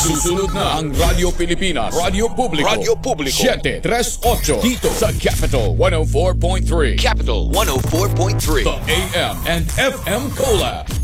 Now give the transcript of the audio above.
Susunod na ang Radyo Pilipinas, Radyo Publiko, 738 dito sa Capital 104.3. Capital 104.3. The AM and FM Collab.